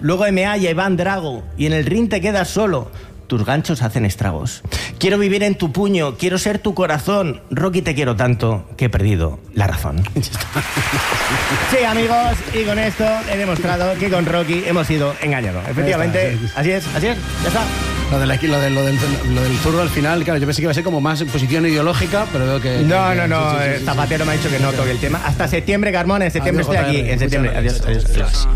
luego M.A. y Iván Drago, y en el ring te quedas solo. Tus ganchos hacen estragos. Quiero vivir en tu puño, quiero ser tu corazón. Rocky, te quiero tanto que he perdido la razón. Sí, amigos, y con esto he demostrado que con Rocky hemos sido engañados. Efectivamente, así es, ya está. Lo del zurdo al final, claro, yo pensé que iba a ser como más posición ideológica, pero veo que... No, Zapatero me ha dicho que no toque el tema. Hasta septiembre, Carmona, en septiembre estoy aquí. En septiembre, adiós.